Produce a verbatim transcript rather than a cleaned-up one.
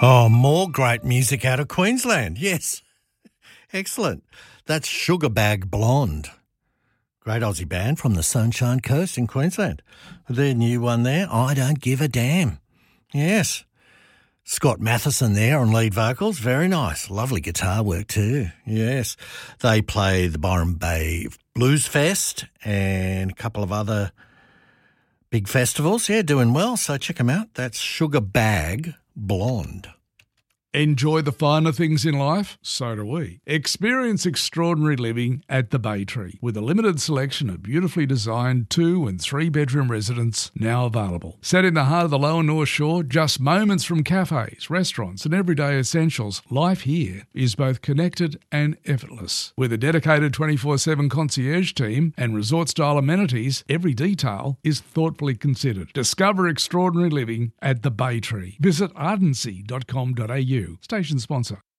Oh, more great music out of Queensland. Yes. Excellent. That's Sugarbag Blonde. Great Aussie band from the Sunshine Coast in Queensland. Their new one there, I Don't Give a Damn. Yes. Scott Matheson there on lead vocals. Very nice. Lovely guitar work too. Yes. They play the Byron Bay Blues Fest and a couple of other big festivals. Yeah, doing well. So check them out. That's Sugarbag Blonde. Enjoy the finer things in life? So do we. Experience extraordinary living at the Bay Tree with a limited selection of beautifully designed two and three bedroom residences now available. Set in the heart of the Lower North Shore, just moments from cafes, restaurants and everyday essentials, life here is both connected and effortless. With a dedicated twenty-four seven concierge team and resort-style amenities, every detail is thoughtfully considered. Discover extraordinary living at the Bay Tree. Visit ardency dot com dot a u. Station sponsor.